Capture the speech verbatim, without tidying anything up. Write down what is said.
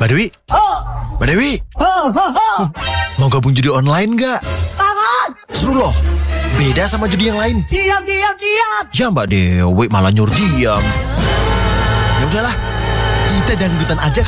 Mbak Dewi? Mbak Dewi? Mau gabung judi online nggak? Seru loh. Beda sama judi yang lain. Siap, siap, siap. Ya Mbak Dewi malah nyuruh diam. Ya udahlah, kita dangdutan aja